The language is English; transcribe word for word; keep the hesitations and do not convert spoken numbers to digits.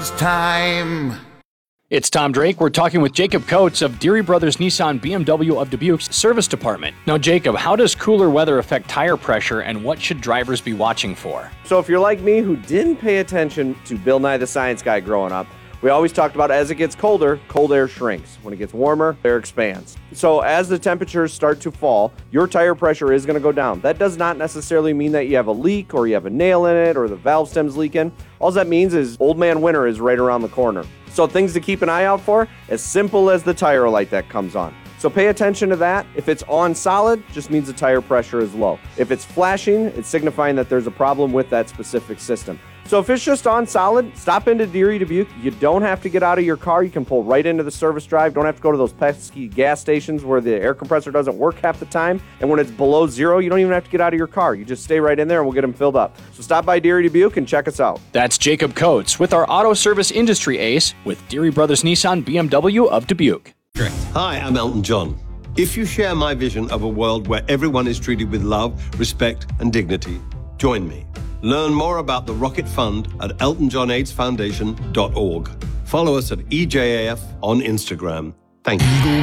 It's time. It's Tom Drake. We're talking with Jacob Coates of Deary Brothers Nissan B M W of Dubuque's service department. Now, Jacob, how does cooler weather affect tire pressure, and what should drivers be watching for? So if you're like me who didn't pay attention to Bill Nye the Science Guy growing up, we always talked about as it gets colder, cold air shrinks. When it gets warmer, air expands. So as the temperatures start to fall, your tire pressure is going to go down. That does not necessarily mean that you have a leak or you have a nail in it or the valve stem's leaking. All that means is old man winter is right around the corner. So things to keep an eye out for, as simple as the tire light that comes on. So pay attention to that. If it's on solid, just means the tire pressure is low. If it's flashing, it's signifying that there's a problem with that specific system. So if it's just on solid, stop into Deary Dubuque. You don't have to get out of your car. You can pull right into the service drive. Don't have to go to those pesky gas stations where the air compressor doesn't work half the time. And when it's below zero, you don't even have to get out of your car. You just stay right in there and we'll get them filled up. So stop by Deary Dubuque and check us out. That's Jacob Coates with our auto service industry ace with Deary Brothers Nissan B M W of Dubuque. Hi, I'm Elton John. If you share my vision of a world where everyone is treated with love, respect, and dignity, join me. Learn more about the Rocket Fund at elton john aids foundation dot org. Follow us at E J A F on Instagram. Thank you.